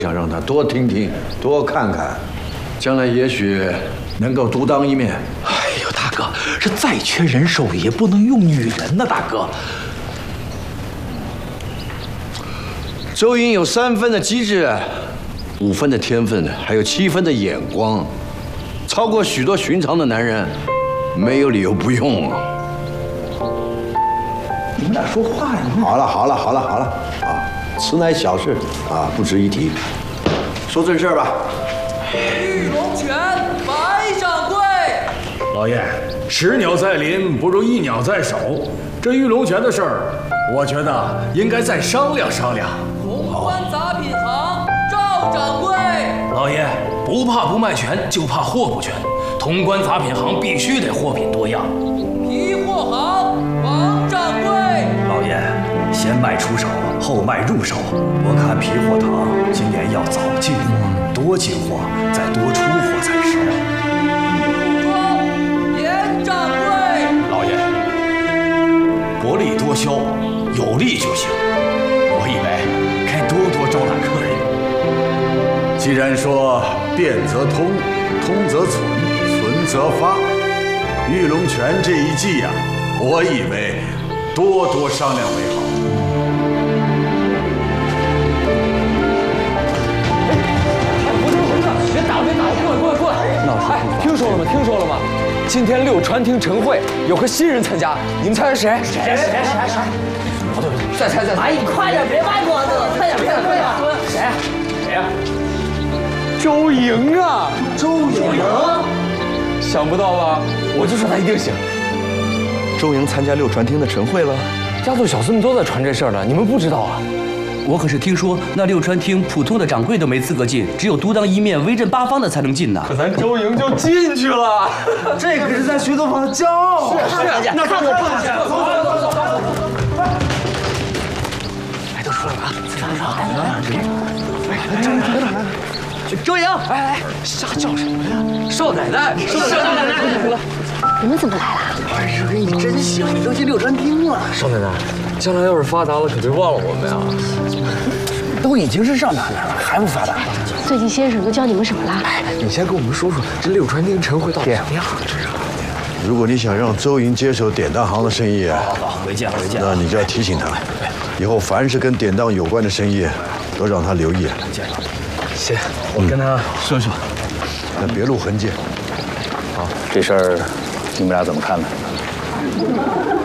想让他多听听，多看看，将来也许能够独当一面。 哎呦，大哥，这再缺人手也不能用女人呐，大哥。 周莹有3分的机智，5分的天分，还有7分的眼光，超过许多寻常的男人，没有理由不用啊。 你们俩说话呀？ 好了啊，此乃小事啊，不值一提。说正事儿吧。 玉龙泉白掌柜。 老爷，10鸟在林不如1鸟在手。这玉龙泉的事儿，我觉得应该再商量商量。 潼关杂品行赵掌柜。 老爷，不怕不卖全，就怕货不全。潼关杂品行必须得货品多样。 皮货行王掌柜。 老爷，先卖出手，后卖入手。我看皮货堂今年要早进货，多进货，再多出货才是。 严掌柜。 老爷，薄利多销，有利就行。我以为该多多招揽客人。 既然说变则通，通则存，存则发，玉龙泉这一计呀，我以为多多商量为好。 别打，过来！听说了吗？今天六传厅晨会有个新人参加，你们猜是谁？谁？不对，再猜！ 哎，你快点，别卖关子了，快点！ 谁呀？周莹啊！ 周莹， 想不到吧？我就说他一定行。 周莹参加六传厅的晨会了， 家族小孙们都在传这事儿呢，你们不知道啊？ 我可是听说那六川厅普通的掌柜都没资格进，只有独当一面、威震八方的才能进呢。 可咱周莹就进去了， 这可是咱徐东方的骄傲。 是，那看看，走。 哎，都出来了啊！ 周莹，哎，瞎叫什么呀？少奶奶， 你们怎么来了？ 哎，日哥你真行，你都进六传厅了。 少奶奶，将来要是发达了，可别忘了我们呀。 都已经是少奶奶了，还不发达？ 最近先生都教你们什么了？ 哎，你先跟我们说说这六传厅晨会到底怎么样？ 如果你想让周莹接手典当行的生意， 好，回见。 那你就要提醒他，以后凡是跟典当有关的生意，都让他留意。 行，我跟他说说。 那别露痕迹。 好，这事儿你们俩怎么看呢？